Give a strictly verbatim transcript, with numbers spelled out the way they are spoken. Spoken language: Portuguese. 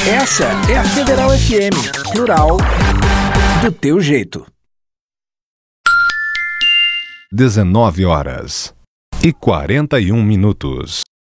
Essa é a Federal F M, plural, do teu jeito. dezenove horas e quarenta e um minutos.